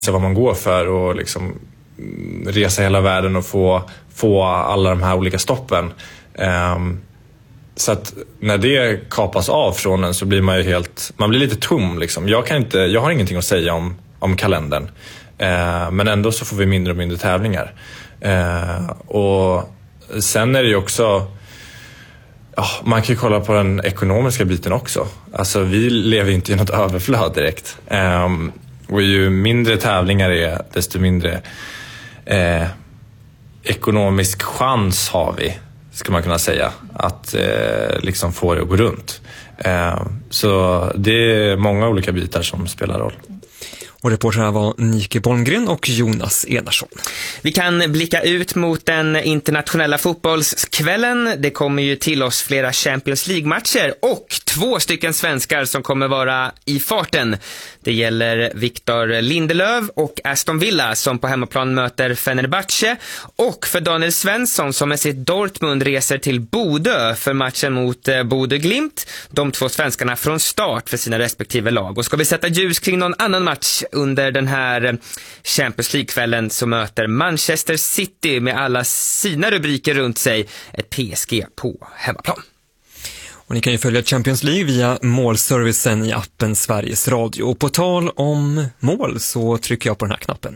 vad man går för och liksom resa hela världen och få alla de här olika stoppen. Så att när det kapas av från en så blir man ju man blir lite tom liksom. Jag har ingenting att säga om kalendern. Men ändå så får vi mindre och mindre tävlingar. Och sen är det ju också, man kan ju kolla på den ekonomiska biten också. Alltså vi lever inte i något överflöd direkt. Och ju mindre tävlingar är, desto mindre ekonomisk chans har vi, ska man kunna säga, att liksom få det att gå runt. Så det är många olika bitar som spelar roll. Och reportrarna var Nike Bolmgren och Jonas Enarsson. Vi kan blicka ut mot den internationella fotbollskvällen. Det kommer ju till oss flera Champions League-matcher och 2 stycken svenskar som kommer vara i farten. Det gäller Victor Lindelöf och Aston Villa som på hemmaplan möter Fenerbahce, och för Daniel Svensson som med sitt Dortmund reser till Bodø för matchen mot Bodø Glimt. De 2 svenskarna från start för sina respektive lag. Och ska vi sätta ljus kring någon annan match under den här Champions League-kvällen så möter Manchester City med alla sina rubriker runt sig ett PSG på hemmaplan. Och ni kan ju följa Champions League via målservicen i appen Sveriges Radio. Och på tal om mål så trycker jag på den här knappen.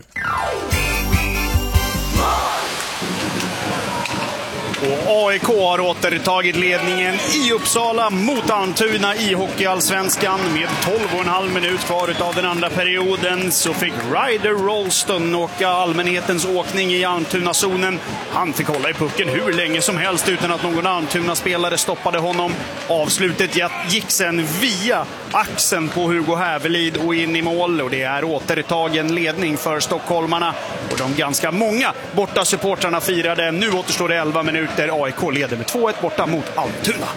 Och AIK har återtagit ledningen i Uppsala mot Almtuna i Hockeyallsvenskan. Med 12,5 minut kvar av den andra perioden så fick Ryder Rolston åka allmänhetens åkning i Almtuna-zonen. Han fick hålla i pucken hur länge som helst utan att någon Almtuna-spelare stoppade honom. Avslutet gick sen via axeln på Hugo Hävelid och in i mål. Och det är återtagen ledning för stockholmarna. Och de ganska många borta supportrarna firade. Nu återstår det 11 minuter. AIK leder med 2-1 borta mot Almtuna.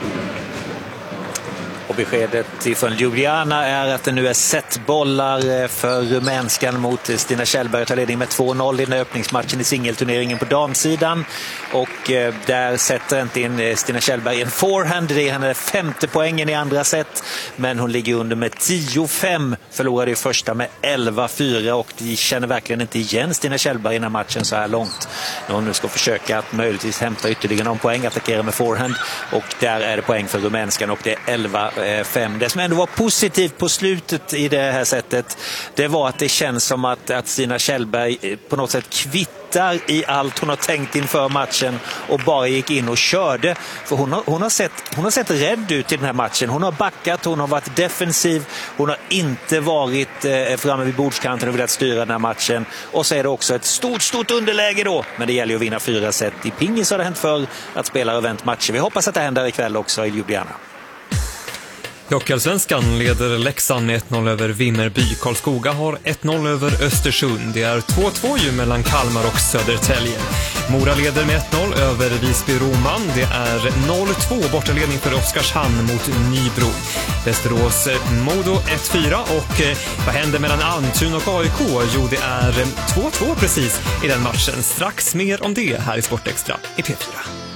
Och beskedet från Ljubljana är att det nu är setbollar för rumänskan mot Stina Kjellberg. Tar ledning med 2-0 i den öppningsmatchen i singelturneringen på damsidan. Och där sätter inte in Stina Kjellberg en forehand. Det är hennes 5:e poängen i andra set. Men hon ligger under med 10-5. Förlorade i första med 11-4. Och de känner verkligen inte igen Stina Kjellberg i den här matchen så här långt. När hon nu ska försöka att möjligtvis hämta ytterligare någon poäng. Attackera med forehand. Och där är det poäng för rumänskan. Och det är 11-5. Det som ändå var positivt på slutet i det här sättet, det var att det känns som att Stina Kjellberg på något sätt kvittar i allt hon har tänkt inför matchen och bara gick in och körde. För hon har sett rädd ut i den här matchen. Hon har backat, hon har varit defensiv, hon har inte varit framme vid bordskanten och velat styra den här matchen. Och så är det också ett stort underläge då. Men det gäller ju att vinna 4 set. I pingis har det hänt för att spelare har vänt matcher. Vi hoppas att det händer ikväll också i Ljubljana. Hockeyallsvenskan leder Leksand med 1-0 över Vimmerby. Karlskoga har 1-0 över Östersund. Det är 2-2 ju mellan Kalmar och Södertälje. Mora leder med 1-0 över Visby-Roman. Det är 0-2 bortaledning för Oskarshamn mot Nybro. Västerås Modo 1-4. Och vad händer mellan Almtuna och AIK? Jo, det är 2-2 precis i den matchen. Strax mer om det här i Sportextra i P4.